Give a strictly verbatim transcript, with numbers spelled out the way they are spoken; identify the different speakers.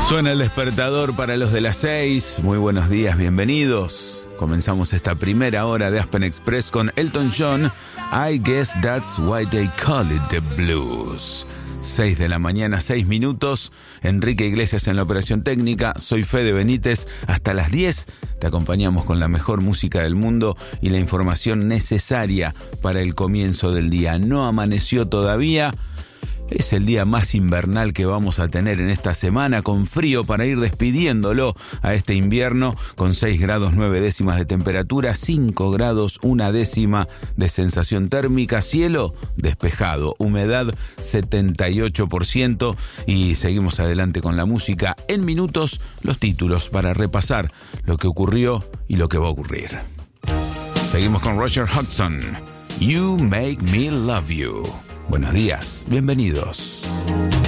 Speaker 1: Suena el despertador para los de las seis. Muy buenos días, bienvenidos. Comenzamos esta primera hora de Aspen Express con Elton John. I guess that's why they call it the blues. Seis de la mañana, seis minutos. Enrique Iglesias en la operación técnica. Soy Fede Benítez. Hasta las diez te acompañamos con la mejor música del mundo y la información necesaria para el comienzo del día. No amaneció todavía. Es el día más invernal que vamos a tener en esta semana, con frío para ir despidiéndolo a este invierno, con seis grados nueve décimas de temperatura, cinco grados una décima de sensación térmica, cielo despejado, humedad setenta y ocho por ciento y seguimos adelante con la música. En minutos, los títulos para repasar lo que ocurrió y lo que va a ocurrir. Seguimos con Roger Hodgson, You Make Me Love You. Buenos días, bienvenidos.